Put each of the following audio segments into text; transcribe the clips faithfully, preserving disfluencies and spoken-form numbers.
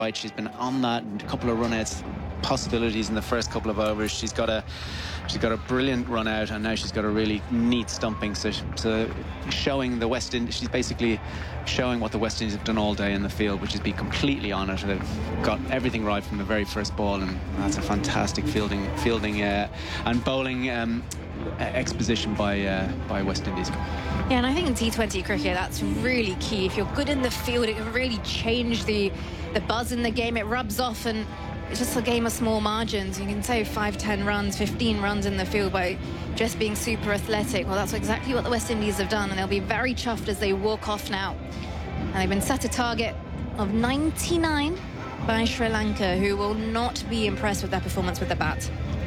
right. She's been on that, and a couple of run-outs possibilities in the first couple of overs. She's got a she's got a brilliant run out, and now she's got a really neat stumping. So, so showing the West Indies, she's basically showing what the West Indies have done all day in the field, which is be completely on it. They've got everything right from the very first ball, and that's a fantastic fielding, fielding uh, and bowling um, exposition by uh, by West Indies. Yeah, and I think in T twenty cricket that's really key. If you're good in the field, it can really change the the buzz in the game. It rubs off, and it's just a game of small margins. You can save five, ten runs, fifteen runs in the field by just being super athletic. Well, that's exactly what the West Indies have done, and they'll be very chuffed as they walk off now. And they've been set a target of ninety-nine by Sri Lanka, who will not be impressed with their performance with the bat.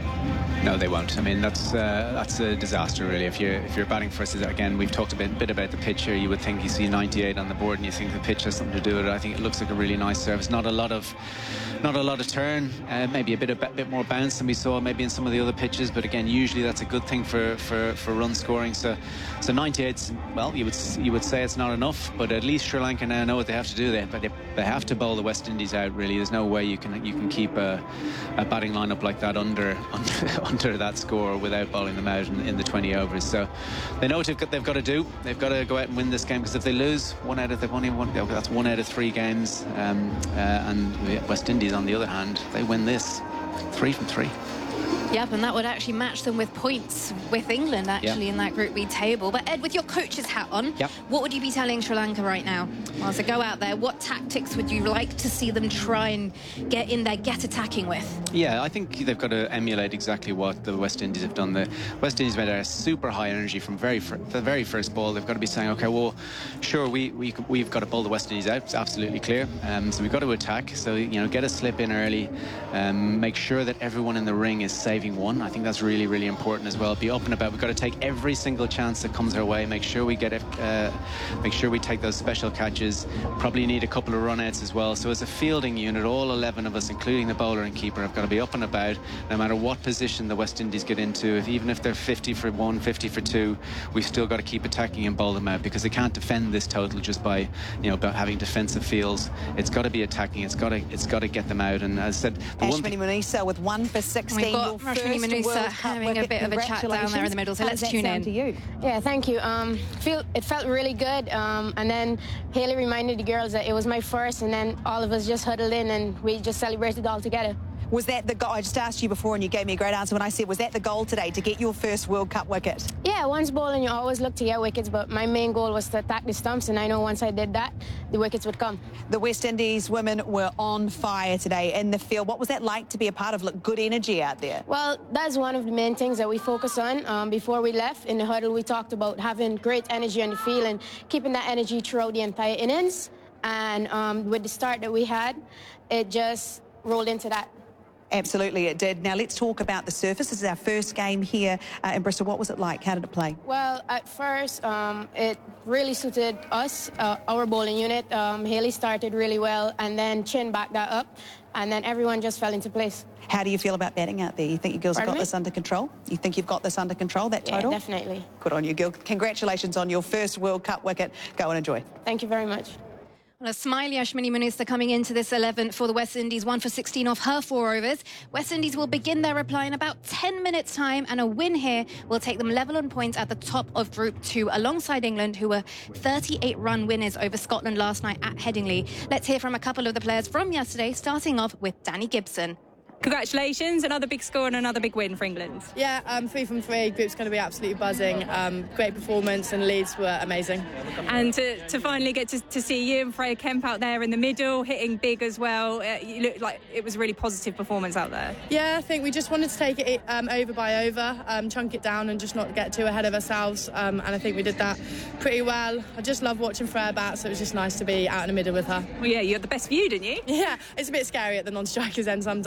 No, they won't. I mean, that's uh, that's a disaster, really. If you're if you're batting first, again, we've talked a bit, bit about the pitch here. You would think you see ninety-eight on the board, and you think the pitch has something to do with it. I think it looks like a really nice service. Not a lot of, not a lot of turn. Uh, maybe a bit of bit more bounce than we saw maybe in some of the other pitches. But again, usually that's a good thing for for, for run scoring. So, so ninety-eight's, well, you would you would say it's not enough, but at least Sri Lanka now know what they have to do. They but they, they have to bowl the West Indies out. Really, there's no way you can you can keep a, a batting lineup like that under under. under that score without bowling them out in, in the twenty overs. So they know what they've got, they've got to do. They've got to go out and win this game, because if they lose one out of they've only one, that's one out of three games. Um, uh, and West Indies, on the other hand, they win this three from three. Yep, and that would actually match them with points with England, actually, yep, in that Group B table. But Ed, with your coach's hat on, yep, what would you be telling Sri Lanka right now? Well, so go out there, what tactics would you like to see them try and get in there, get attacking with? Yeah, I think they've got to emulate exactly what the West Indies have done. The West Indies made a super high energy from very the very first ball. They've got to be saying, okay, well, sure, we, we, we've got to bowl the West Indies out. It's absolutely clear. Um, so we've got to attack. So, you know, get a slip in early. Um, make sure that everyone in the ring is saving one. I think that's really, really important as well. Be open about, we've got to take every single chance that comes our way. Make sure we get it, uh, make sure we take those special catches. Probably need a couple of run-outs as well. So as a fielding unit, all eleven of us, including the bowler and keeper, have got to be up and about, no matter what position the West Indies get into. If, even if they're fifty for one, fifty for two, we've still got to keep attacking and bowl them out, because they can't defend this total just by, you know, about having defensive fields. It's got to be attacking. It's got to, it's got to get them out. And as I said, the Ashwini Munisa with one for sixteen. We've got Ashwini Munisa having a bit of a chat down there in the middle. So let's tune in. To you? Yeah, thank you. Um, feel it felt really good. Um, and then Haley reminded the girls that it was my first, and then all of us just huddled in and we just celebrated all together. Was that the goal? I just asked you before and you gave me a great answer when I said, was that the goal today, to get your first World Cup wicket? Yeah, once bowling, you always look to get wickets, but my main goal was to attack the stumps, and I know once I did that, the wickets would come. The West Indies women were on fire today in the field. What was that like to be a part of? Look, good energy out there. Well, that's one of the main things that we focus on. Um, before we left, in the huddle, we talked about having great energy on the field and keeping that energy throughout the entire innings. And um, with the start that we had, it just rolled into that. Absolutely, it did. Now, let's talk about the surface. This is our first game here uh, in Bristol. What was it like? How did it play? Well, at first, um, it really suited us, uh, our bowling unit. Um, Haley started really well, and then Chin backed that up, and then everyone just fell into place. How do you feel about batting out there? You think you girls Pardon have got me? this under control? You think you've got this under control, that total? Yeah, definitely. Good on you, girl. Congratulations on your first World Cup wicket. Go and enjoy. Thank you very much. Well, a smiley Ashwini Munisa coming into this eleven for the West Indies, one for sixteen off her four overs. West Indies will begin their reply in about ten minutes' time, and a win here will take them level on points at the top of Group two, alongside England, who were thirty-eight run winners over Scotland last night at Headingley. Let's hear from a couple of the players from yesterday, starting off with Danny Gibson. Congratulations, another big score and another big win for England. Yeah, um, three from three, group's going to be absolutely buzzing. Um, great performance, and leads were amazing. And to, to finally get to, to see you and Freya Kemp out there in the middle, hitting big as well, uh, you looked like it was a really positive performance out there. Yeah, I think we just wanted to take it um, over by over, um, chunk it down and just not get too ahead of ourselves, um, and I think we did that pretty well. I just love watching Freya bat, so it was just nice to be out in the middle with her. Well, yeah, you had the best view, didn't you? Yeah, it's a bit scary at the non-strikers end sometimes, but it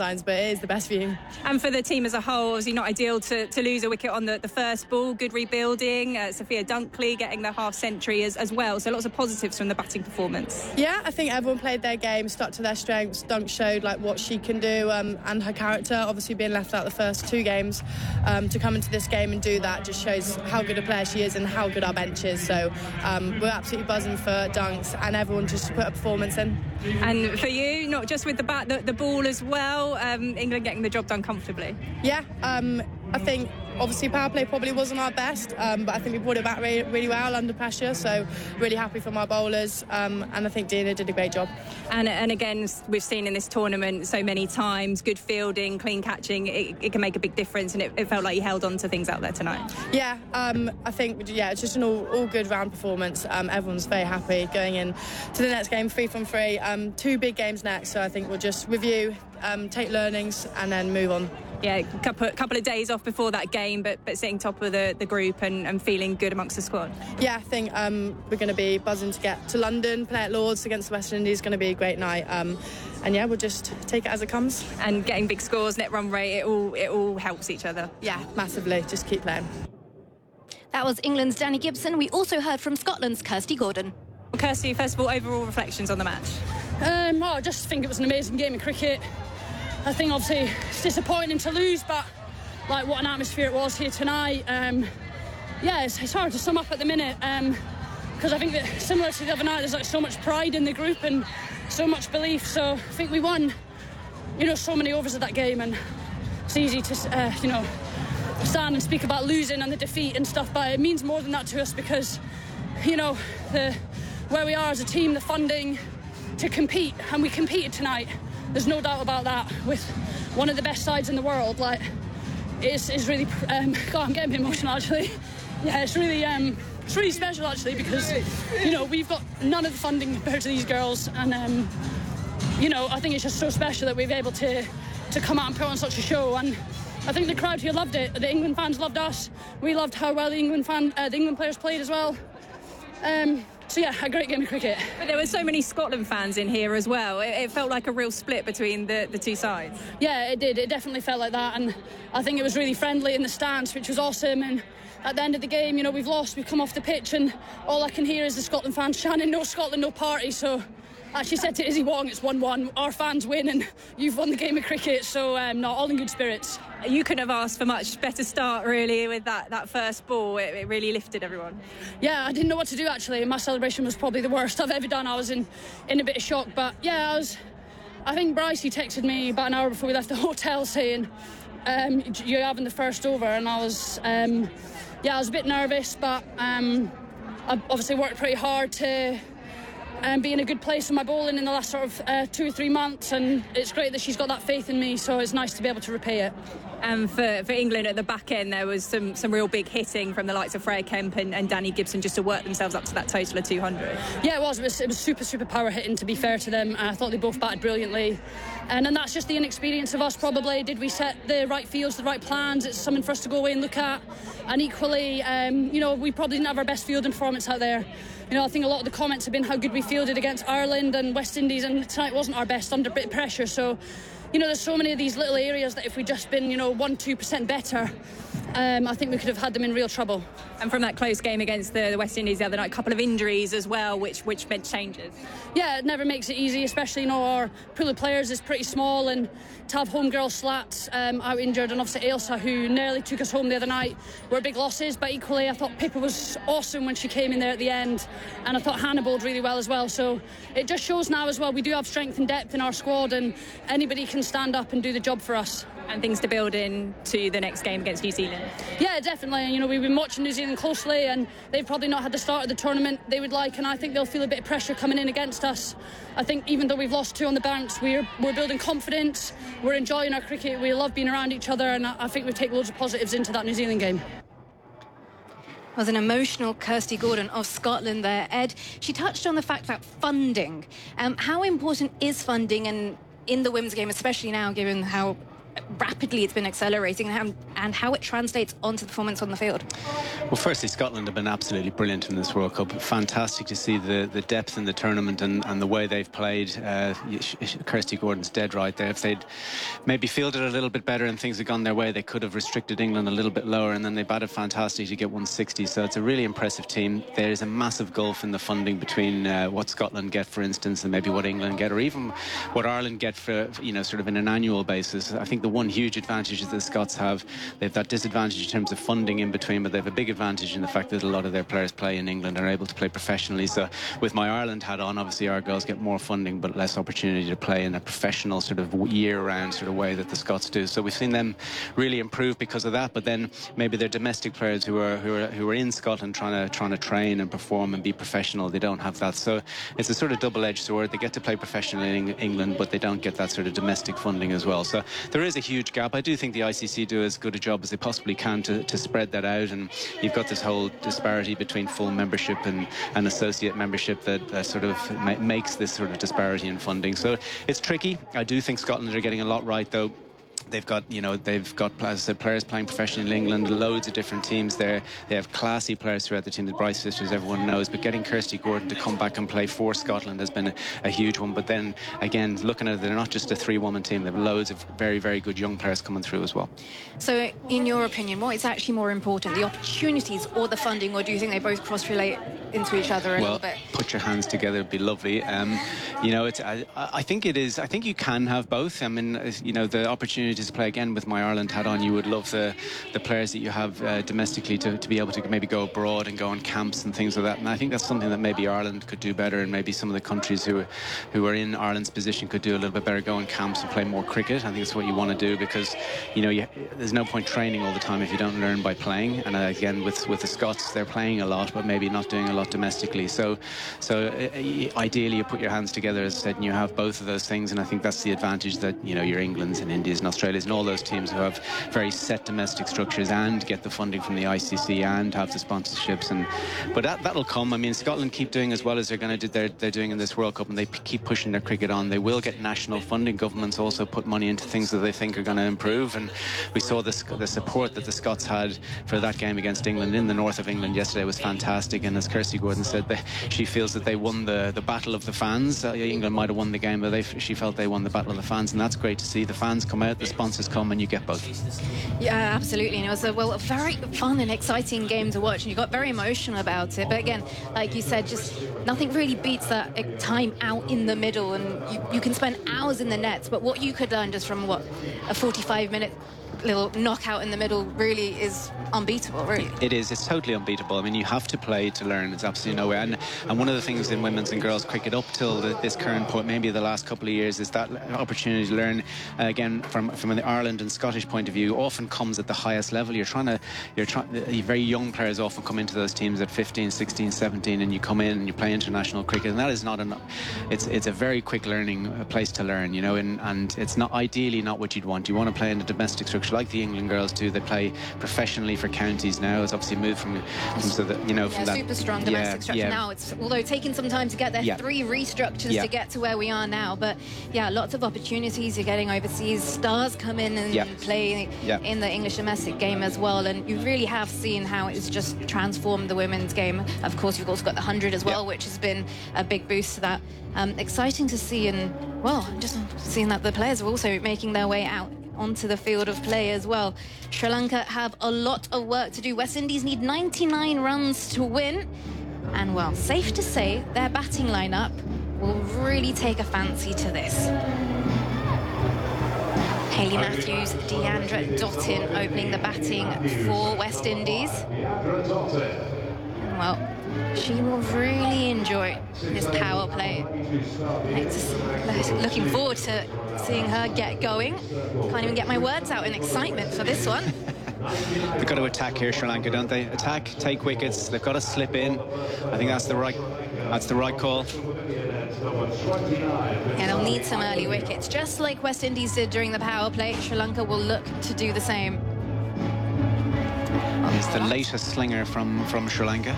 it is the best view. And for the team as a whole, obviously not ideal to, to lose a wicket on the, the first ball. Good rebuilding. Uh, Sophia Dunkley getting the half century as, as well. So lots of positives from the batting performance. Yeah, I think everyone played their game, stuck to their strengths. Dunk showed like what she can do um, and her character. Obviously being left out the first two games, um, to come into this game and do that just shows how good a player she is and how good our bench is. So um, we're absolutely buzzing for Dunks and everyone just to put a performance in. And for you, not just with the bat, the, the ball as well, um, England getting the job done comfortably. Yeah, um, I think obviously power play probably wasn't our best, um, but I think we brought it back really, really well under pressure, so really happy from our bowlers, um, and I think Dina did a great job. And, and again, we've seen in this tournament so many times, good fielding, clean catching, it, it can make a big difference, and it, it felt like you held on to things out there tonight. Yeah, um, I think, yeah, it's just an all, all good round performance. Um, everyone's very happy going in to the next game, three from three. Um, two big games next, so I think we'll just review, um, take learnings, and then move on. Yeah, a couple, couple of days off before that game, but, but sitting top of the, the group and, and feeling good amongst the squad. Yeah, I think um, we're going to be buzzing to get to London, play at Lords against the West Indies. Going to be a great night. Um, and yeah, we'll just take it as it comes. And getting big scores, net run rate, it all, it all helps each other. Yeah, massively. Just keep playing. That was England's Danny Gibson. We also heard from Scotland's Kirsty Gordon. Well, Kirsty, first of all, overall reflections on the match. Um, well, I just think it was an amazing game of cricket. I think obviously it's disappointing to lose, but like what an atmosphere it was here tonight. Um, yeah, it's, it's hard to sum up at the minute because um, I think that similar to the other night, there's like so much pride in the group and so much belief. So I think we won, you know, so many overs of that game, and it's easy to, uh, you know, stand and speak about losing and the defeat and stuff, but it means more than that to us because, you know, the where we are as a team, the funding to compete, and we competed tonight. There's no doubt about that with one of the best sides in the world. Like, it's, it's really, um, God, I'm getting a bit emotional actually. Yeah, it's really, um, it's really special actually because, you know, we've got none of the funding compared to these girls, and um, you know, I think it's just so special that we've been able to to come out and put on such a show. And I think the crowd here loved it. The England fans loved us. We loved how well the England fan, uh, the England players played as well. Um, So yeah, a great game of cricket. But there were so many Scotland fans in here as well. It, it felt like a real split between the, the two sides. Yeah, it did. It definitely felt like that, and I think it was really friendly in the stands, which was awesome. And at the end of the game, you know, we've lost, we've come off the pitch, and all I can hear is the Scotland fans chanting, "No Scotland, no party." So I actually said to Izzy Wong, it's one one, our fans win and you've won the game of cricket, so um, no, all in good spirits. You couldn't have asked for much better start really with that, that first ball. It, it really lifted everyone. Yeah, I didn't know what to do actually. My celebration was probably the worst I've ever done. I was in, in a bit of shock, but yeah, I was. I think Bryce, he texted me about an hour before we left the hotel saying, um, "You're having the first over," and I was, um, yeah, I was a bit nervous, but um, I obviously worked pretty hard to um, be in a good place in my bowling in the last sort of uh, two or three months, and it's great that she's got that faith in me, so it's nice to be able to repay it. And for, for England at the back end, there was some, some real big hitting from the likes of Freya Kemp and, and Danny Gibson just to work themselves up to that total of two hundred. Yeah, it was. It was, it was super, super power hitting, to be fair to them. I thought they both batted brilliantly. And, and that's just the inexperience of us, probably. Did we set the right fields, the right plans? It's something for us to go away and look at. And equally, um, you know, we probably didn't have our best fielding performance out there. You know, I think a lot of the comments have been how good we fielded against Ireland and West Indies, and tonight wasn't our best under a bit of pressure. So, you know, there's so many of these little areas that if we'd just been, you know, one, two percent better, um, I think we could have had them in real trouble. And from that close game against the, the West Indies the other night, a couple of injuries as well, which which meant changes. Yeah, it never makes it easy, especially, you know, our pool of players is pretty small, and to have homegirl Slats um, out injured, and obviously Ailsa, who nearly took us home the other night, were big losses. But equally, I thought Pippa was awesome when she came in there at the end, and I thought Hannah bowled really well as well. So it just shows now as well we do have strength and depth in our squad, and anybody can stand up and do the job for us. And things to build in to the next game against New Zealand. Yeah, definitely. You know, we've been watching New Zealand closely, and they've probably not had the start of the tournament they would like, and I think they'll feel a bit of pressure coming in against us. I think even though we've lost two on the bounce, we're we're building confidence, we're enjoying our cricket, we love being around each other, and I think we take loads of positives into that New Zealand game. Was an emotional Kirsty Gordon of Scotland there. Ed, she touched on the fact that funding. Um, how important is funding and in the women's game, especially now, given how rapidly it's been accelerating, and how, and how it translates onto performance on the field. Well, firstly, Scotland have been absolutely brilliant in this World Cup. Fantastic to see the, the depth in the tournament and, and the way they've played. Uh, Kirsty Gordon's dead right there. If they'd maybe fielded a little bit better and things had gone their way, they could have restricted England a little bit lower, and then they batted fantastic to get one sixty. So it's a really impressive team. There is a massive gulf in the funding between uh, what Scotland get, for instance, and maybe what England get, or even what Ireland get for, you know, sort of in an annual basis. I think the one huge advantage that the Scots have, they have that disadvantage in terms of funding in between, but they have a big advantage in the fact that a lot of their players play in England and are able to play professionally. So with my Ireland hat on, obviously our girls get more funding but less opportunity to play in a professional sort of year-round sort of way that the Scots do. So we've seen them really improve because of that. But then maybe their domestic players who are who are who are in Scotland trying to trying to train and perform and be professional, they don't have that. So it's a sort of double-edged sword. They get to play professionally in England, but they don't get that sort of domestic funding as well. So there is a huge gap. I do think the I C C do as good a job as they possibly can to, to spread that out, and you've got this whole disparity between full membership and, and associate membership that uh, sort of ma makes this sort of disparity in funding. So it's tricky. I do think Scotland are getting a lot right, though. They've got, you know, they've got, as I said, players playing professionally in England, loads of different teams there. They have classy players throughout the team, the Bryce sisters, everyone knows. But getting Kirsty Gordon to come back and play for Scotland has been a, a huge one. But then, again, looking at it, they're not just a three-woman team. They have loads of very, very good young players coming through as well. So, in your opinion, what is actually more important, the opportunities or the funding, or do you think they both cross-relate into each other a well, little bit? Put your hands together, it'd be lovely. Um, you know, it's, I, I think it is, I think you can have both. I mean, you know, the opportunities to play again with my Ireland hat on, you would love the, the players that you have uh, domestically to, to be able to maybe go abroad and go on camps and things like that. And I think that's something that maybe Ireland could do better, and maybe some of the countries who, who are in Ireland's position could do a little bit better, go on camps and play more cricket. I think it's what you want to do, because, you know, you, there's no point training all the time if you don't learn by playing. And uh, again, with, with the Scots, they're playing a lot, but maybe not doing a lot domestically. So, so uh, ideally you put your hands together, as I said, and you have both of those things. And I think that's the advantage that, you know, your Englands and Indias and Australias and all those teams who have very set domestic structures and get the funding from the I C C and have the sponsorships. And but that, that'll come. I mean, Scotland keep doing as well as they're going to do, they're, they're doing in this World Cup, and they keep pushing their cricket on. They will get national funding. Governments also put money into things that they think are going to improve. And we saw this, the support that the Scots had for that game against England in the north of England yesterday was fantastic. And as Kirsty Gordon said, they, she feels that they won the, the battle of the fans. Uh, England might have won the game, but they, she felt they won the battle of the fans, and that's great to see. The fans come out, the sponsors come, and you get both. Yeah, absolutely. And it was a, well, a very fun and exciting game to watch, and you got very emotional about it. But again, like you said, just nothing really beats that time out in the middle, and you, you can spend hours in the nets, but what you could learn just from, what, a forty-five minute little knockout in the middle really is unbeatable, really. It is. It's totally unbeatable. I mean, you have to play to learn. It's absolutely no way. And, and one of the things in women's and girls cricket up till the, this current point, maybe the last couple of years, is that opportunity to learn, uh, again, from from an Ireland and Scottish point of view, often comes at the highest level. You're trying to, you're trying, very young players often come into those teams at fifteen, sixteen, seventeen, and you come in and you play international cricket, and that is not enough. It's it's a very quick learning place to learn, you know, and, and it's not ideally not what you'd want. You want to play in a domestic structure like the England girls do. They play professionally for counties now. It's obviously moved from, from so that, you know, yeah, from that super strong domestic yeah, structure yeah. now. It's although taking some time to get there, yeah. three restructures yeah. to get to where we are now. But yeah, lots of opportunities. You're getting overseas stars come in and yeah. play yeah. in the English domestic game as well. And you really have seen how it's just transformed the women's game. Of course, you've also got the hundred as well, yeah. which has been a big boost to that. Um, exciting to see, and well, just seeing that the players are also making their way out onto the field of play as well. Sri Lanka have a lot of work to do. West Indies need ninety-nine runs to win. And well, safe to say their batting lineup will really take a fancy to this. Hayley Matthews, Deandra Dottin opening the batting for West Indies. And well, she will really enjoy this power play. Looking forward to seeing her get going. Can't even get my words out in excitement for this one. They've got to attack here, Sri Lanka, don't they? Attack, take wickets. They've got to slip in. I think that's the right, that's the right call. Yeah, they'll need some early wickets, just like West Indies did during the power play. Sri Lanka will look to do the same. It's the latest slinger from from Sri Lanka.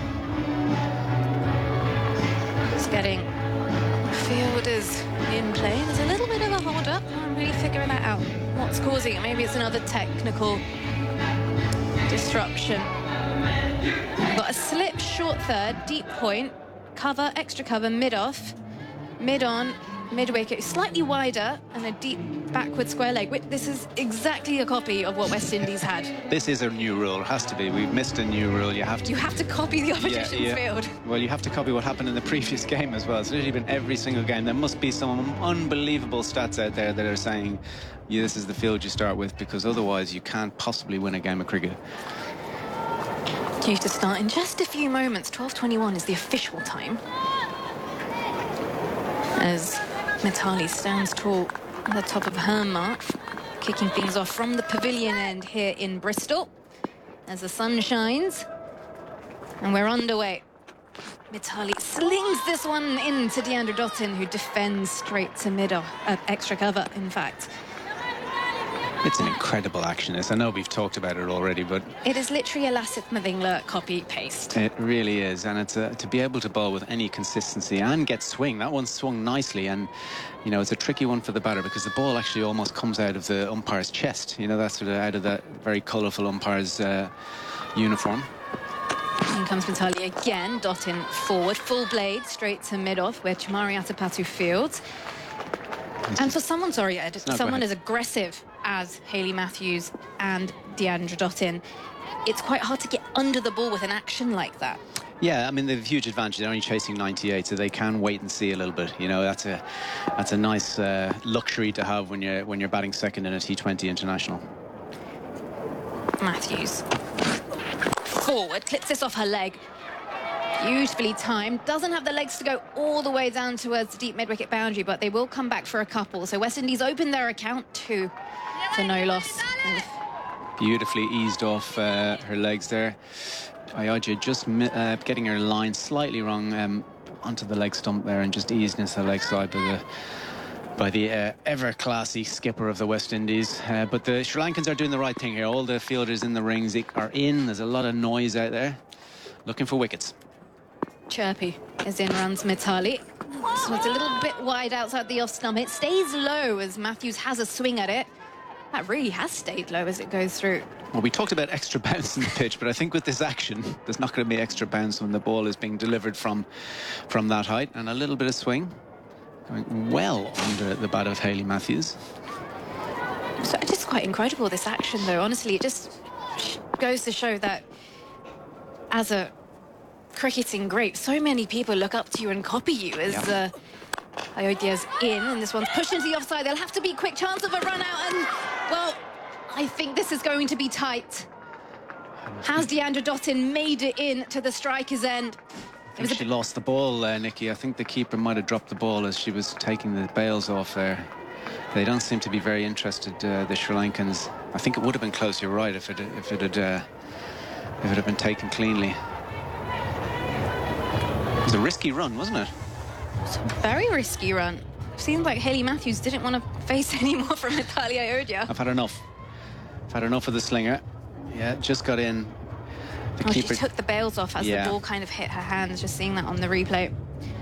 Just getting fielders in play. There's a little bit of a hold up. I'm really figuring that out. what's causing it. Maybe it's another technical disruption. We've got a slip, short third, deep point, cover, extra cover, mid-off, mid-on, mid-wicket, slightly wider, and a deep backward square leg. This is exactly a copy of what West Indies had. This is a new rule, it has to be. We've missed a new rule. You have to... You have to copy the opposition's yeah, yeah. field. Well, you have to copy what happened in the previous game as well. It's literally been every single game. There must be some unbelievable stats out there that are saying, yeah, this is the field you start with, because otherwise you can't possibly win a game of cricket. Due to start in just a few moments. twelve twenty-one is the official time. As Mithali stands tall at the top of her mark, kicking things off from the pavilion end here in Bristol as the sun shines. And we're underway. Mithali slings this one in to Deandra Dottin, who defends straight to mid, uh, extra cover, in fact. It's an incredible action. This. I know we've talked about it already, but... It is literally a Lasith Mavingla copy-paste. It really is, and it's a, to be able to bowl with any consistency and get swing. That one swung nicely, and, you know, it's a tricky one for the batter because the ball actually almost comes out of the umpire's chest. You know, that's sort of out of that very colourful umpire's uh, uniform. In comes Mithali again, Dottin forward, full blade, straight to mid-off, where Chamari Atapatu fields. And for someone, sorry, Ed, no, someone as aggressive as Hayley Matthews and Deandra Dottin, it's quite hard to get under the ball with an action like that. Yeah, I mean, they have a huge advantage. They're only chasing ninety-eight, so they can wait and see a little bit. You know, that's a that's a nice uh, luxury to have when you're when you're batting second in a T twenty international. Matthews forward, clips this off her leg. Beautifully timed. Doesn't have the legs to go all the way down towards the deep mid-wicket boundary, but they will come back for a couple. So West Indies open their account two for no loss. Beautifully eased off uh, her legs there. Ayaja just uh, getting her line slightly wrong um, onto the leg stump there and just easing into the leg side by the by the uh, ever classy skipper of the West Indies. Uh, but the Sri Lankans are doing the right thing here. All the fielders in the rings are in. There's a lot of noise out there. Looking for wickets. Chirpy as in runs Mithali. So it's a little bit wide outside the off stump. It stays low as Matthews has a swing at it. That really has stayed low as it goes through. Well, we talked about extra bounce in the pitch, but I think with this action, there's not going to be extra bounce when the ball is being delivered from, from that height. And a little bit of swing. Going well under the bat of Hayley Matthews. So it's just quite incredible, this action, though. Honestly, it just goes to show that as a cricketing great, so many people look up to you and copy you as yeah. uh, Ayodhya's in, and this one's pushed into the offside. There'll have to be a quick chance of a run out, and, well, I think this is going to be tight. Has Deandra Dottin made it in to the striker's end? I think she lost the ball, uh, Nikki. I think the keeper might have dropped the ball as she was taking the bails off there. They don't seem to be very interested, uh, the Sri Lankans. I think it would have been close, you're right, if it, if it had uh, if it had been taken cleanly. It was a risky run, wasn't it? It's a very risky run. It seemed like Hayley Matthews didn't want to face any more from Mithali Ayodhya. I've had enough. I've had enough of the slinger. Yeah, just got in. The oh, keeper she took the bails off as yeah. the ball kind of hit her hands, just seeing that on the replay.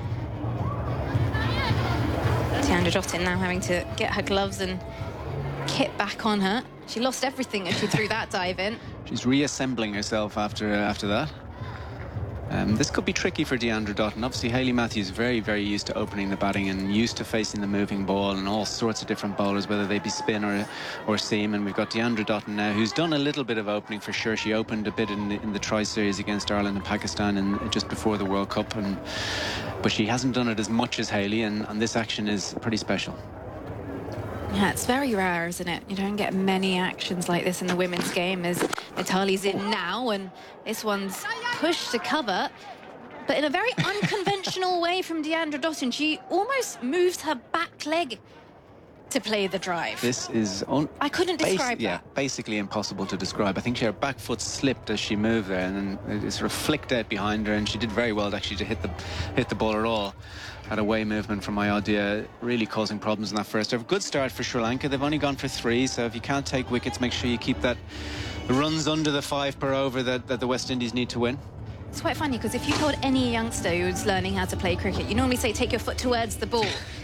Deandra Dottin now having to get her gloves and kit back on her. She lost everything as she threw that dive in. She's reassembling herself after, uh, after that. Um, this could be tricky for Deandra Dottin. Obviously, Hayley Matthews very, very used to opening the batting and used to facing the moving ball and all sorts of different bowlers, whether they be spin or, or seam. And we've got Deandra Dottin now, who's done a little bit of opening for sure. She opened a bit in the, in the Tri-Series against Ireland and Pakistan and just before the World Cup. And, but she hasn't done it as much as Hayley, and, and this action is pretty special. Yeah, it's very rare, isn't it? You don't get many actions like this in the women's game, as Mithali's in now, and this one's pushed to cover, but in a very unconventional way from Deandra Dottin. She almost moves her back leg to play the drive. This is... On I couldn't describe yeah, that. Basically impossible to describe. I think her back foot slipped as she moved there, and then it sort of flicked out behind her, and she did very well actually to hit the hit the ball at all. Had a away movement from Ayodhya, really causing problems in that first over. Good start for Sri Lanka. They've only gone for three, so if you can't take wickets, make sure you keep that runs under the five per over that, that the West Indies need to win. It's quite funny, because if you told any youngster who's learning how to play cricket, you normally say take your foot towards the ball.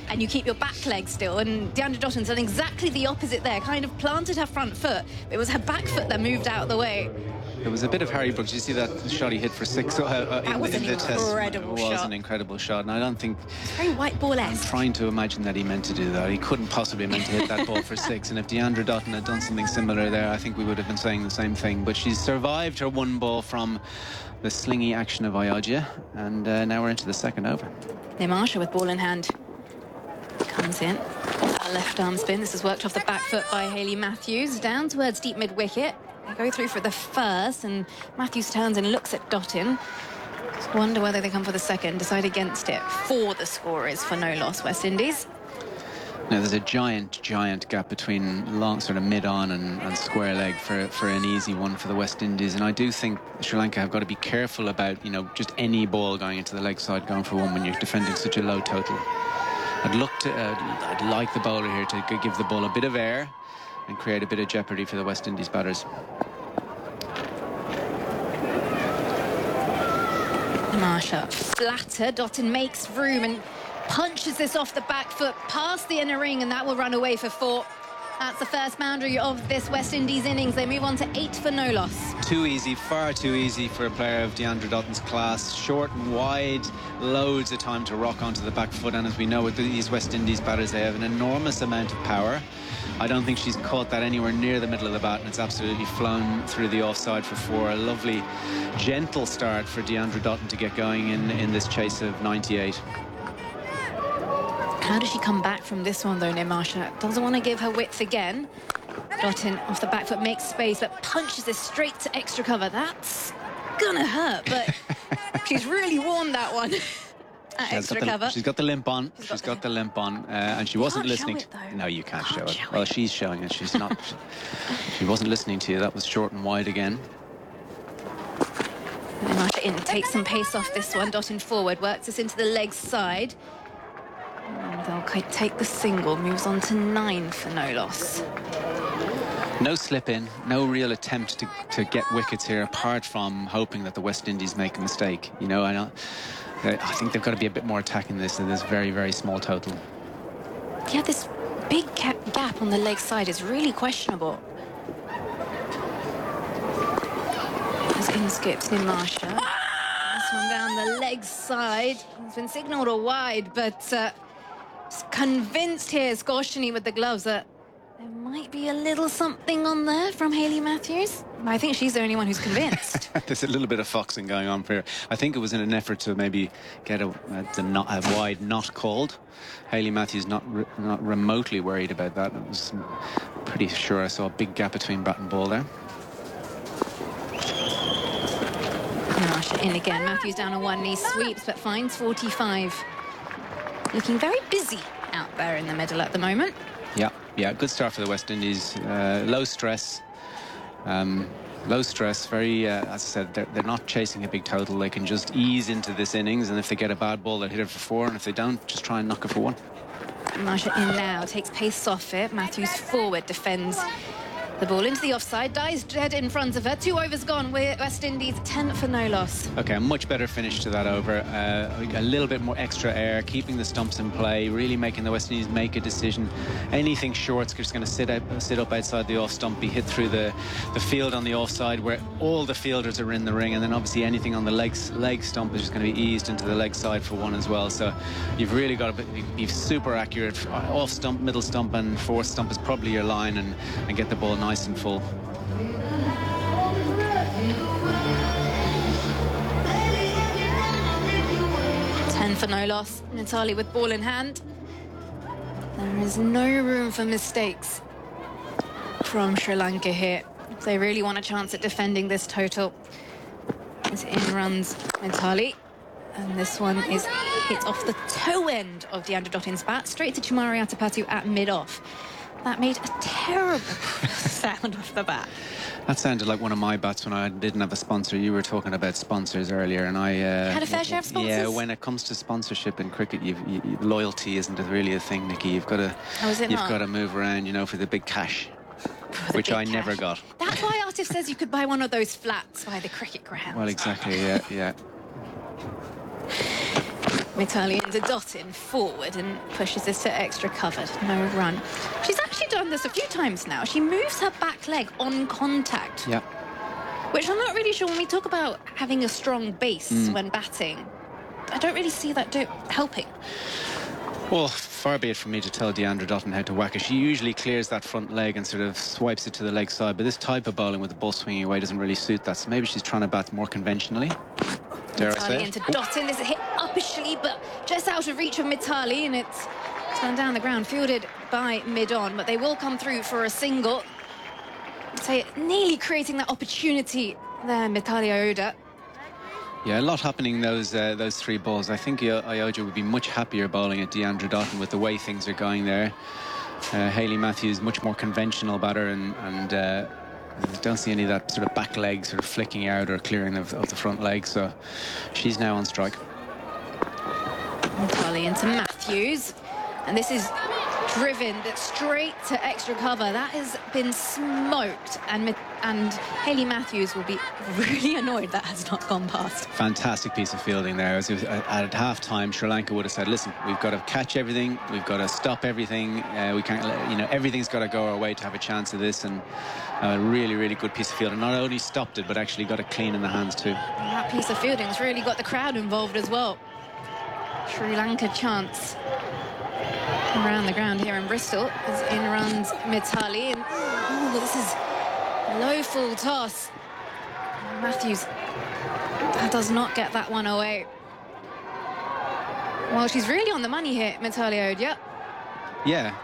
and you keep your back leg still. And Deandra Dotton's done exactly the opposite there, kind of planted her front foot. It was her back foot that moved out of the way. It was a bit of Harry Brooks. You see that shot he hit for six uh, uh, that in, was in an the test. incredible It was shot. an incredible shot, and I don't think. It's very white ball I'm esque. trying to imagine that he meant to do that. He couldn't possibly meant to hit that ball for six. And if Deandra Dotton had done something similar there, I think we would have been saying the same thing. But she's survived her one ball from the slingy action of Ayodhya, and uh, now we're into the second over. Nimasha with ball in hand comes in. A left arm spin. This is worked off the back foot by Hayley Matthews. Down towards deep mid wicket. They go through for the first, and Matthews turns and looks at Dottin. Just wonder whether they come for the second. Decide against it. For the score is for no loss, West Indies. Now there's a giant, giant gap between long, sort of mid-on and, and square leg for, for an easy one for the West Indies. And I do think Sri Lanka have got to be careful about, you know, just any ball going into the leg side going for one when you're defending such a low total. I'd look to, uh, I'd like the bowler here to give the ball a bit of air and create a bit of jeopardy for the West Indies batters. Marsha flatter. Dottin makes room and punches this off the back foot past the inner ring, and that will run away for four. That's the first boundary of this West Indies innings. They move on to eight for no loss. Too easy, far too easy for a player of Deandra Dotton's class. Short and wide, loads of time to rock onto the back foot. And as we know with these West Indies batters, they have an enormous amount of power. I don't think she's caught that anywhere near the middle of the bat, and it's absolutely flown through the offside for four. A lovely, gentle start for Deandra Dotton to get going in, in this chase of ninety-eight. How does she come back from this one, though, Nimasha? Doesn't want to give her width again. Dottin off the back foot makes space, but punches this straight to extra cover. That's gonna hurt, but she's really warned that one. At extra the, cover. She's got the limp on. She's she's got got the- the limp on, uh, and she You wasn't can't listening. show it, though. No, you can't, Can't show it. show Well, it. she's showing it. She's not. She wasn't listening to you. That was short and wide again. Nimasha in, takes some pace off this one. Dottin forward, works this into the leg side. And they'll ki- take the single, moves on to nine for no loss. No slip in, no real attempt to, to get wickets here, apart from hoping that the West Indies make a mistake. You know, I know, I think they've got to be a bit more attacking this in this very, very small total. Yeah, this big ca- gap on the leg side is really questionable. As in skips Nimasha. This one down the leg side. It's been signalled a wide, but uh, convinced here, Skoshini with the gloves, that there might be a little something on there from Hayley Matthews. I think she's the only one who's convinced. There's a little bit of foxing going on here. I think it was in an effort to maybe get a, a, not, a wide not called. Hayley Matthews not re, not remotely worried about that. I was pretty sure I saw a big gap between bat and ball there. Nimasha in again. Matthews down on one knee, sweeps, but finds forty-five. Looking very busy out there in the middle at the moment. Yeah, yeah, good start for the West Indies. Uh, low stress. Um, low stress, very, uh, as I said, they're, they're not chasing a big total. They can just ease into this innings, and if they get a bad ball, they'll hit it for four, and if they don't, just try and knock it for one. Nimasha in now, takes pace off it. Matthews forward, defends the ball into the offside, dies dead in front of her. Two overs gone. We're West Indies ten for no loss. Okay, a much better finish to that over. Uh, a little bit more extra air, keeping the stumps in play, really making the West Indies make a decision. Anything short's just going to sit out, sit up outside the off stump, be hit through the, the field on the offside where all the fielders are in the ring, and then obviously anything on the legs, leg stump is just going to be eased into the leg side for one as well. So you've really got to be, be super accurate. Off stump, middle stump, and fourth stump is probably your line, and, and get the ball nice and full. ten for no loss. Natali with ball in hand. There is no room for mistakes from Sri Lanka here. If they really want a chance at defending this total. As in runs Natali. And this one is hit off the toe end of Deandra Dottin's bat, straight to Chumari Atapatu at mid-off. That made a terrible sound off the bat. That sounded like one of my bats when I didn't have a sponsor. You were talking about sponsors earlier, and I uh, had a fair share of sponsors. Yeah, when it comes to sponsorship in cricket, you've, you, you, loyalty isn't really a thing, Nikki. You've got to, oh, is it you've not? got to move around, you know, for the big cash, The which big I cash. never got. That's why Artif says you could buy one of those flats by the cricket ground. Well, exactly. Yeah, yeah. Mitali into Dottin forward and pushes this to extra covered. No run. She's actually done this a few times now. She moves her back leg on contact. Yeah. Which I'm not really sure when we talk about having a strong base mm. when batting. I don't really see that do helping. Well, far be it from me to tell Deandra Dottin how to whack it. She usually clears that front leg and sort of swipes it to the leg side, but this type of bowling with the ball swinging away doesn't really suit that. So maybe she's trying to bat more conventionally. Dare I say? Mitali into Dottin. This is hit uppishly, but just out of reach of Mitali, and it's turned down the ground, fielded by mid-on, but they will come through for a single. I'd say nearly creating that opportunity there, Mitali Ayodeya. Yeah, a lot happening in those uh, those three balls. I think Ayodeya would be much happier bowling at Deandra Dottin with the way things are going there. Uh, Hayley Matthews, much more conventional batter, and, and uh, I don't see any of that sort of back leg sort of flicking out or clearing of, of the front leg. So she's now on strike. Mitali into Matthews, and this is driven straight to extra cover. That has been smoked, and and Hayley Matthews will be really annoyed that has not gone past. Fantastic piece of fielding there. As if, at half time, Sri Lanka would have said, listen, we've got to catch everything, we've got to stop everything, uh, we can't let, you know, everything's got to go our way to have a chance of this. And a really, really good piece of fielding. Not only stopped it, but actually got it clean in the hands too. And that piece of fielding has really got the crowd involved as well. Sri Lanka chants around the ground here in Bristol as in runs Mitali. And oh, this is low full toss. Matthews does not get that one away. Well, she's really on the money here, Mitali Ayodeya. Yeah.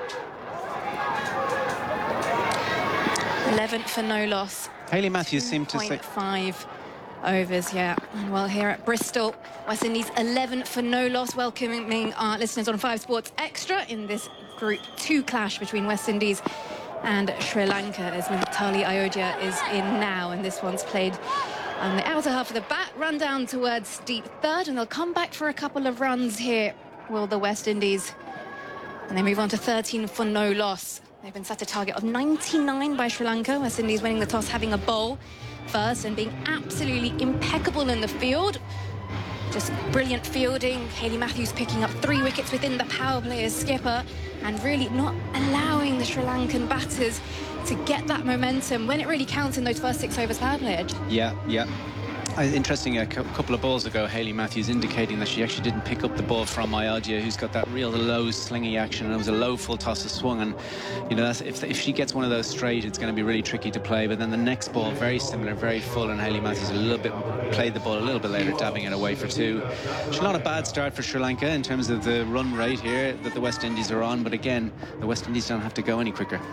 eleventh for no loss. Hayley Matthews seemed to say five overs, yeah. And well, here at Bristol, West Indies eleven for no loss, welcoming our listeners on Five Sports Extra in this Group two clash between West Indies and Sri Lanka, as Mitali Ayodeya is in now, and this one's played on the outer half of the bat, run down towards deep third, and they'll come back for a couple of runs here, will the West Indies, and they move on to thirteen for no loss. They've been set a target of ninety-nine by Sri Lanka. West Indies winning the toss, having a bowl first and being absolutely impeccable in the field. Just brilliant fielding. Hayley Matthews picking up three wickets within the power play as skipper and really not allowing the Sri Lankan batters to get that momentum when it really counts in those first six overs power play edge. Yeah, yeah. Uh, interesting, a couple of balls ago, Hayley Matthews indicating that she actually didn't pick up the ball from Ayodeya, who's got that real low slingy action, and it was a low full toss of swung, and you know, that's, if, if she gets one of those straight, it's going to be really tricky to play. But then the next ball, very similar, very full, and Hayley Matthews a little bit played the ball a little bit later, dabbing it away for two. It's not a bad start for Sri Lanka in terms of the run rate here that the West Indies are on, but again, the West Indies don't have to go any quicker.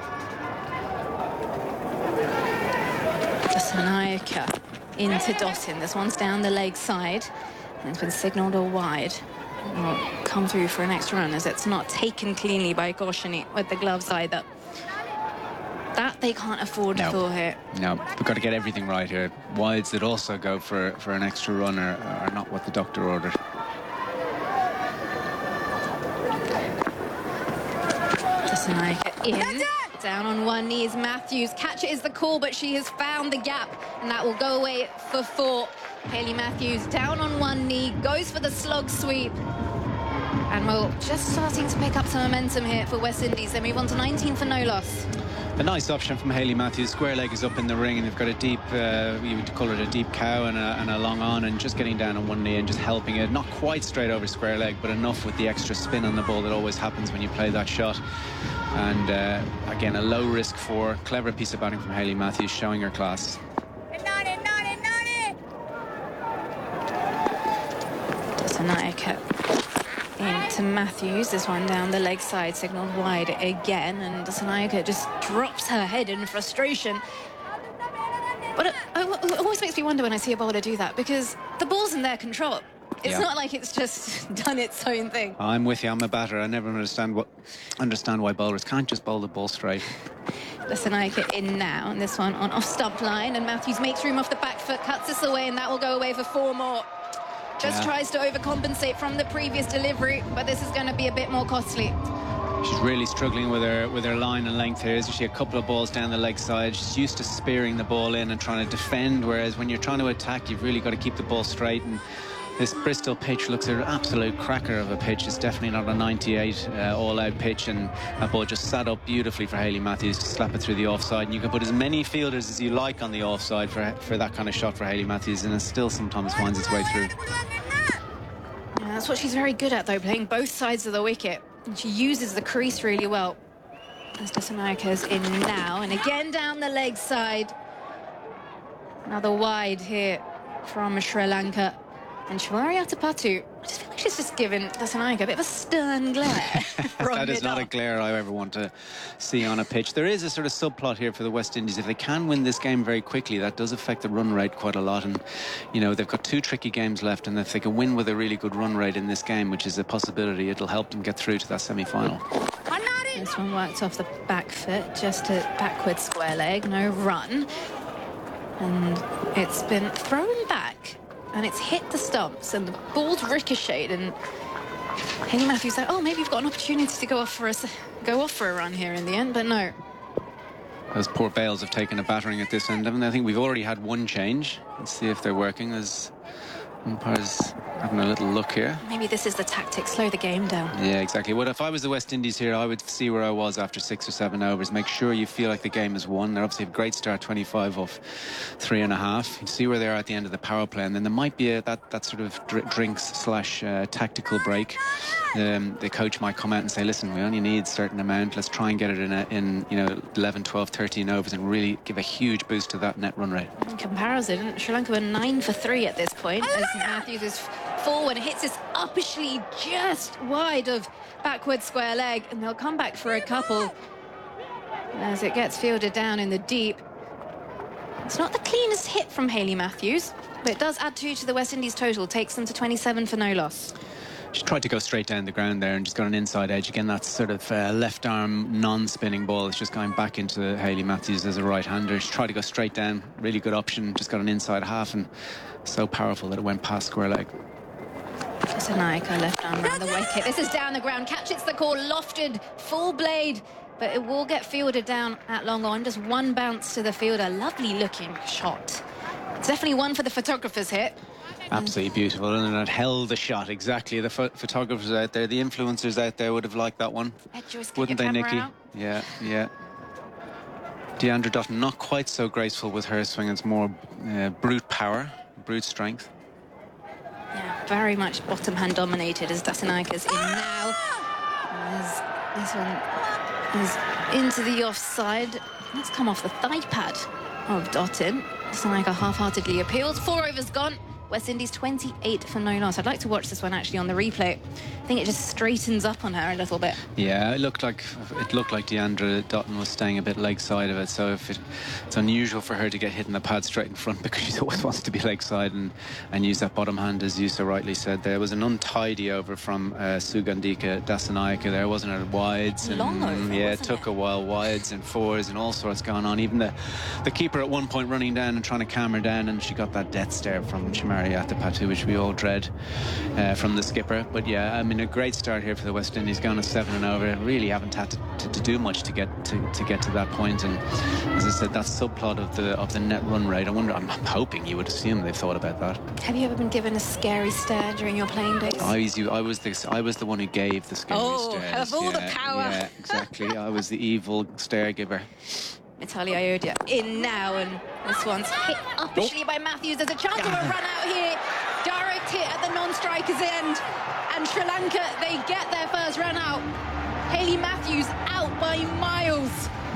Sanayaka into Dottin. This one's down the leg side, and it's been signalled a wide. Will come through for an extra run, as it's not taken cleanly by Goshani with the gloves either. That they can't afford no. for here. No, we've got to get everything right here. Wides that also go for for an extra run are, are not what the doctor ordered. Sanayaka in. Down on one knee is Matthews. Catch it is the call, but she has found the gap, and that will go away for four. Hayley Matthews down on one knee, goes for the slog sweep. And we're just starting to pick up some momentum here for West Indies. They move on to nineteen for no loss. A nice option from Hayley Matthews. Square leg is up in the ring, and they've got a deep, uh, you would call it a deep cow and a, and a long on, and just getting down on one knee and just helping it. Not quite straight over square leg, but enough with the extra spin on the ball that always happens when you play that shot. And uh, again, a low risk for clever piece of batting from Hayley Matthews, showing her class. Sanayaka into Matthews. This one down the leg side, signalled wide again, and Sanayaka just drops her head in frustration. But it, it always makes me wonder when I see a bowler do that, because the ball's in their control. It's yeah. not like it's just done its own thing. I'm with you. I'm a batter. I never understand what understand why bowlers can't just bowl the ball straight. The Sanayaka in now, and this one on off stump line, and Matthews makes room off the back foot, cuts this away, and that will go away for four more. Just yeah. tries to overcompensate from the previous delivery, but this is going to be a bit more costly. She's really struggling with her with her line and length here. She a couple of balls down the leg side. She's used to spearing the ball in and trying to defend, whereas when you're trying to attack, you've really got to keep the ball straight. And This Bristol pitch looks an absolute cracker of a pitch. It's definitely not a ninety-eight uh, all-out pitch, and that ball just sat up beautifully for Hayley Matthews to slap it through the offside. And you can put as many fielders as you like on the offside for for that kind of shot for Hayley Matthews, and it still sometimes finds its way through. Yeah, that's what she's very good at, though, playing both sides of the wicket. And she uses the crease really well. As Dassanayaka's in now, and again down the leg side. Another wide here from Sri Lanka. And Shivari Atapattu, I just feel like she's just given Dassanayaka a bit of a stern glare. That is not a glare I ever want to see on a pitch. There is a sort of subplot here for the West Indies. If they can win this game very quickly, that does affect the run rate quite a lot. And, you know, they've got two tricky games left, and if they can win with a really good run rate in this game, which is a possibility, it'll help them get through to that semi-final. This one worked off the back foot, just a backward square leg, no run. And it's been thrown back, and it's hit the stumps, and the ball's ricocheted, and Hayley Matthews said, oh, maybe you've got an opportunity to go off for a, go off for a run here in the end, but no. Those poor Bales have taken a battering at this end, haven't they? I think we've already had one change. Let's see if they're working. As umpire's having a little look here. Maybe this is the tactic, slow the game down. Yeah, exactly. Well, if I was the West Indies here, I would see where I was after six or seven overs. Make sure you feel like the game is won. They're obviously a great start, twenty-five off three and a half. You see where they are at the end of the power play, and then there might be a, that that sort of dr drinks slash uh, tactical break. Um, the coach might come out and say, listen, we only need a certain amount. Let's try and get it in, a, in you know, eleven, twelve, thirteen overs and really give a huge boost to that net run rate. In comparison, Sri Lanka were nine for three at this point as Matthews is forward, hits this uppishly just wide of backward square leg, and they'll come back for a couple as it gets fielded down in the deep. It's not the cleanest hit from Hayley Matthews, but it does add two to the West Indies total, takes them to twenty-seven for no loss. She tried to go straight down the ground there and just got an inside edge. Again, that sort of uh, left arm non-spinning ball. It's just going back into Hayley Matthews as a right-hander. She tried to go straight down, really good option, just got an inside half, and so powerful that it went past square leg. Dassanayaka left arm around the wicket. This is down the ground. Catch, it's the call, lofted, full blade, but it will get fielded down at long on. Just one bounce to the fielder. Lovely looking shot. It's definitely one for the photographers here. Absolutely beautiful, and it held the shot exactly. The ph photographers out there, the influencers out there would have liked that one, wouldn't they, Nikki? Out. Yeah, yeah. Deandra Dutton not quite so graceful with her swing. It's more uh, brute power, brute strength. Yeah, very much bottom hand dominated as Dassanayaka's in now. As this one is into the offside. Let's come off the thigh pad of Dutton. Dassanayaka half-heartedly appeals. Four overs gone. West Indies twenty-eight for no loss. I'd like to watch this one actually on the replay. I think it just straightens up on her a little bit. Yeah, it looked like it looked like Deandra Dutton was staying a bit leg side of it. So if it, it's unusual for her to get hit in the pad straight in front, because she always wants to be leg side and and use that bottom hand, as you so rightly said. There was an untidy over from uh, Sugandhika Dassanayaka. There wasn't it, wides and long over, yeah, it wasn't took it? a while, wides and fours and all sorts going on. Even the the keeper at one point running down and trying to calm her down, and she got that death stare from Shivari Atapattu, which we all dread uh, from the skipper. But yeah, I mean, a great start here for the West Indies, going to seven and over. Really haven't had to, to, to do much to get to, to get to that point. And as I said, that subplot of the of the net run rate, I wonder, I'm, I'm hoping you would assume they've thought about that. Have you ever been given a scary stare during your playing days? I was I was the I was the one who gave the scary Oh, stares. have all the Yeah, power. Yeah, exactly. I was the evil stare giver. Natalia Ayodhya in now, and this one's hit uppishly by Matthews. There's a chance of a run out here. Direct hit at the non-striker's end, and Sri Lanka, they get their first run out. Hayley Matthews out by miles.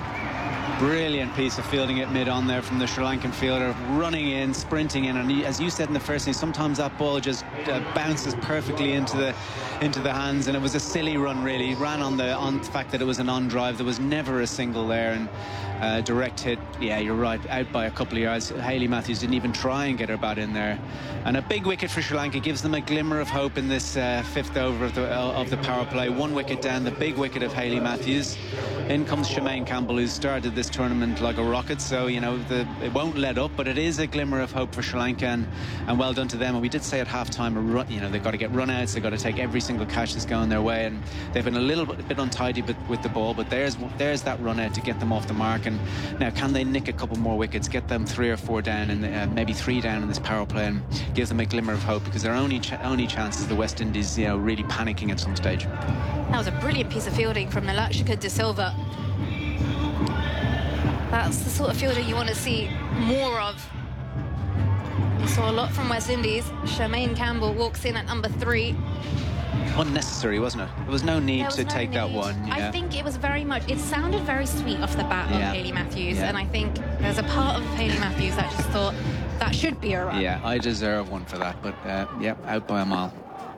Brilliant piece of fielding at mid-on there from the Sri Lankan fielder, running in, sprinting in, and he, as you said in the first inning, sometimes that ball just uh, bounces perfectly into the into the hands, and it was a silly run really. He ran on the on the fact that it was an on-drive. There was never a single there, and uh, direct hit. Yeah, you're right, out by a couple of yards. Hayley Matthews didn't even try and get her bat in there, and a big wicket for Sri Lanka gives them a glimmer of hope in this uh, fifth over of the uh, of the power play. One wicket down, the big wicket of Hayley Matthews. In comes Shemaine Campbell, who started this tournament like a rocket. So, you know, the, it won't let up, but it is a glimmer of hope for Sri Lanka, and, and well done to them. And we did say at half-time, a run, you know, they've got to get run-outs, they've got to take every single catch that's going their way, and they've been a little bit untidy but with the ball, but there's there's that run-out to get them off the mark. And now, can they nick a couple more wickets, get them three or four down, and uh, maybe three down in this power play, and give them a glimmer of hope, because their only ch only chance is the West Indies, you know, really panicking at some stage. That was a brilliant piece of fielding from Nalakshika De Silva. That's the sort of fielder you want to see more of. We saw a lot from West Indies. Shemaine Campbell walks in at number three. Unnecessary, wasn't it? There was no need was to no take need. that one. Yeah. I think it was very much, it sounded very sweet off the bat Yeah. of Hayley Matthews, Yeah. and I think there's a part of Hayley Matthews that just thought that should be a run. Yeah, I deserve one for that, but uh, yeah, out by a mile.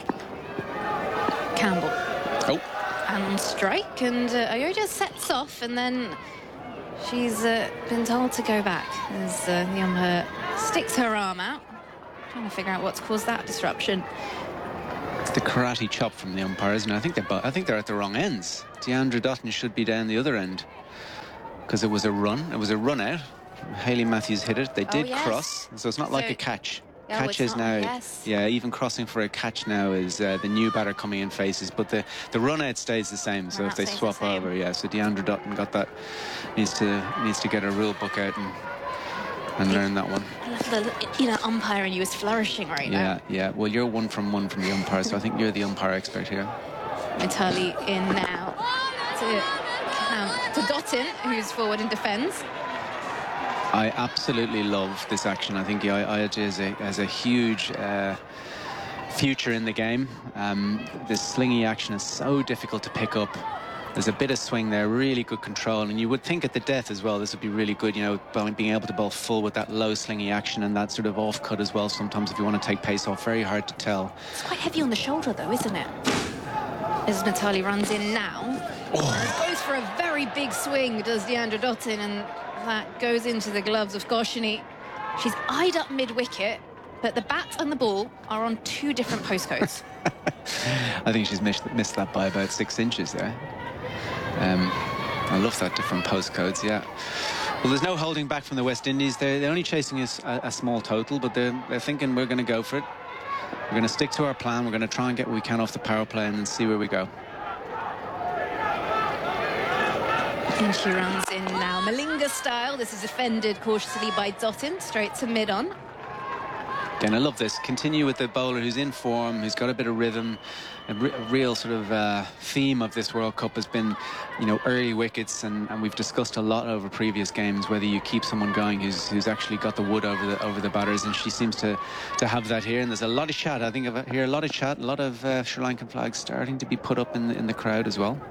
Campbell. Oh. And strike, and uh, Ayoja sets off, and then she's uh, been told to go back as uh, the umpire sticks her arm out, trying to figure out what's caused that disruption. It's the karate chop from the umpire, isn't it? I think they're, I think they're at the wrong ends. Deandra Dutton should be down the other end, because it was a run. It was a run out. Hayley Matthews hit it. They did Oh, yes. cross, so it's not like So- a catch. No, Catch it's is not, now, yes. yeah, even crossing for a catch now is uh, the new batter coming in faces, but the, the run out stays the same. So Run if out they stays the swap same. over, yeah. So Deandra Dutton got that, needs to needs to get a rule book out and and learn that one. I love the, you know, umpire and you is flourishing right Yeah, now. yeah. Well, you're one from one from the umpire, so I think you're the umpire expert here. Mitali in now to, Cam, to Dottin, who's forward and defends. I absolutely love this action. I think Ayoja has a, has a huge uh, future in the game. Um, this slingy action is so difficult to pick up. There's a bit of swing there, really good control, and you would think at the death as well this would be really good, you know, being able to bowl full with that low slingy action and that sort of off cut as well. Sometimes if you want to take pace off, very hard to tell. It's quite heavy on the shoulder though, isn't it? As Mitali runs in now. Oh. Goes for a very big swing, does Deandra Dottin, and that goes into the gloves of Goshini. She's eyed up mid-wicket, but the bat and the ball are on two different postcodes. I think she's missed, missed that by about six inches there. Um, I love that, different postcodes, yeah. Well, there's no holding back from the West Indies. They're, they're only chasing us a, a small total, but they're, they're thinking we're going to go for it. We're going to stick to our plan. We're going to try and get what we can off the power play and then see where we go. And she runs in now, Malinga style. This is defended cautiously by Dottin, straight to mid-on. Again, I love this. Continue with the bowler who's in form, who's got a bit of rhythm. A, re a real sort of uh, theme of this World Cup has been, you know, early wickets, and, and we've discussed a lot over previous games whether you keep someone going who's who's actually got the wood over the over the batters, and she seems to to have that here. And there's a lot of chat. I think I hear a lot of chat, a lot of uh, Sri Lankan flags starting to be put up in the, in the crowd as well.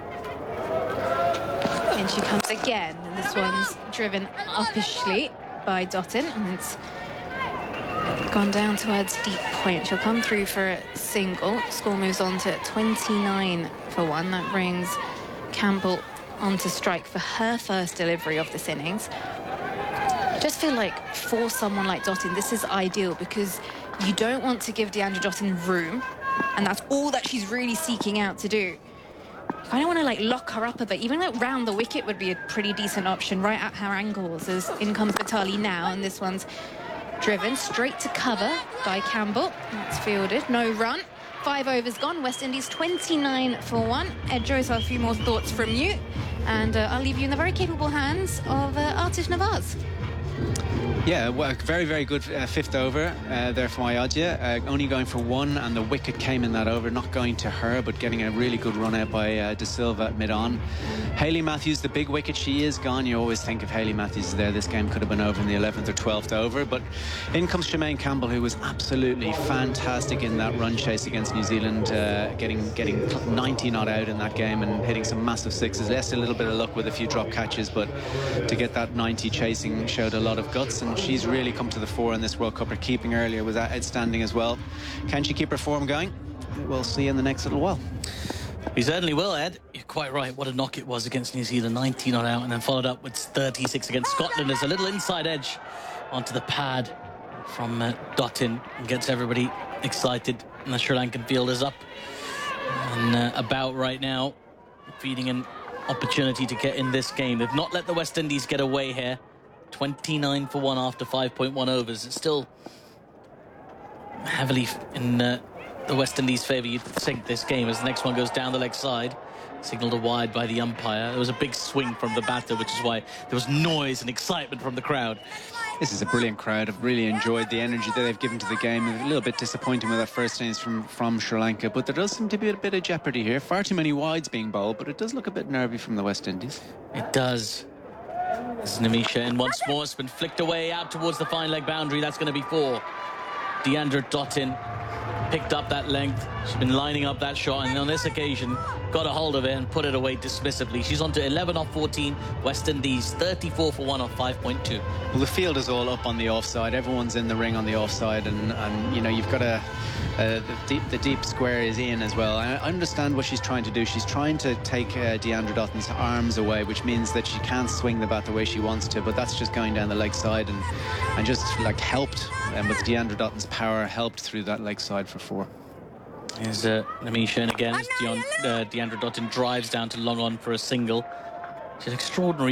And she comes again, and this one's driven uppishly by Dottin, and it's gone down towards deep point. She'll come through for a single. Score moves on to twenty-nine for one. That brings Campbell onto strike for her first delivery of this innings. I just feel like for someone like Dottin, this is ideal because you don't want to give Deandra Dottin room, and that's all that she's really seeking out to do. I don't want to like lock her up a bit. Even like round the wicket would be a pretty decent option, right at her ankles. As in comes Mitali now, and this one's driven straight to cover by Campbell. That's fielded, no run. Five overs gone. West Indies twenty-nine for one. Ed Joyce, a few more thoughts from you, and uh, I'll leave you in the very capable hands of uh, Atish Nawaz. Yeah, well, very, very good uh, fifth over uh, there from Ayoja. Uh, only going for one, and the wicket came in that over, not going to her, but getting a really good run out by uh, De Silva at mid-on. Hayley Matthews, the big wicket, she is gone. You always think if Hayley Matthews is there, this game could have been over in the eleventh or twelfth over. But in comes Shemaine Campbell, who was absolutely fantastic in that run chase against New Zealand, uh, getting getting ninety not out in that game and hitting some massive sixes. Less a little bit of luck with a few drop catches, but to get that ninety chasing showed a lot of guts, and she's really come to the fore in this World Cup. Her keeping earlier was outstanding as well. Can she keep her form going? We'll see in the next little while. We certainly will, Ed. You're quite right. What a knock it was against New Zealand. nineteen not out, and then followed up with thirty-six against Scotland. There's a little inside edge onto the pad from uh, Dottin, and gets everybody excited. And the Sri Lankan field is up and uh, about right now, feeding in opportunity to get in this game. They've not let the West Indies get away here. twenty-nine for one after five point one overs. It's still heavily in uh, the West Indies' favour, you'd think, this game, as the next one goes down the leg side. Signalled a wide by the umpire. There was a big swing from the batter, which is why there was noise and excitement from the crowd. This is a brilliant crowd. I've really enjoyed the energy that they've given to the game. A little bit disappointing with that first innings from, from Sri Lanka, but there does seem to be a bit of jeopardy here. Far too many wides being bowled, but it does look a bit nervy from the West Indies. It does. This is Nimisha in once more. It's been flicked away out towards the fine leg boundary. That's going to be four. Deandra Dottin picked up that length. She's been lining up that shot, and on this occasion got a hold of it and put it away dismissively. She's on to eleven off fourteen. West Indies thirty-four for one off five point two. Well, the field is all up on the offside. Everyone's in the ring on the offside, and, and you know, you've got a uh, the deep the deep square is in as well. I understand what she's trying to do. She's trying to take uh, Deandra Dottin's arms away, which means that she can't swing the bat the way she wants to, but that's just going down the leg side and and just like helped, and with Deandra Dottin's power, helped through that leg side for four. Here's uh, Nimisha in again as Deon, uh, Deandra Dottin drives down to long on for a single. She's an extraordinary